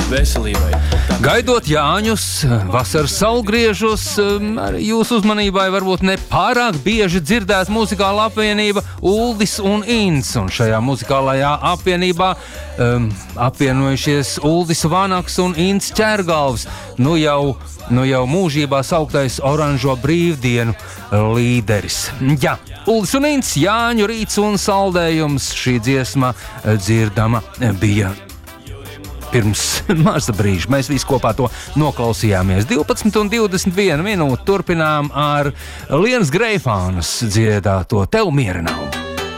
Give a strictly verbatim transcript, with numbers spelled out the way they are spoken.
veselībai. Gaidot Jāņus, vasaras saulgriežus, arī jūsu uzmanībai varbūt ne pārāk bieži dzirdēt muzikāla apvienība Uldis un Inns. Un šajā muzikālajā apvienībā um, apvienojušies Uldis Vanaks un Inns Ķergalvs. Nu jau, nu jau mūžībā sauktais Oranžo brīvdienu līderis. Jā, Uldis un Inns, Jāņu rīts un saldējums. Šī dziesma dzirdama bija pirms maza brīža. Mēs visi kopā to noklausījāmies. divpadsmit un divdesmit viena minūte turpinām ar Lienas Greifānas dziedāto Tev miera nav.